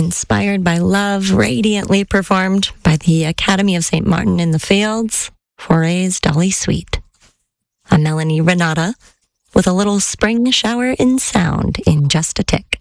Inspired by Love, radiantly performed by the Academy of St. Martin in the Fields, Foray's Dolly Sweet. I'm Melanie Renata with a little spring shower in sound in just a tick.